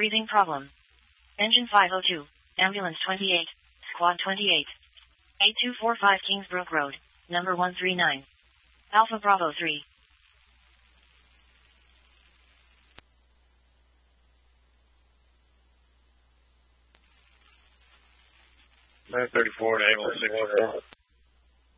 breathing problem. Engine 502, Ambulance 28, Squad 28. 8245 Kingsbrook Road, number 139. Alpha Bravo 3. 934 to ambulance 6.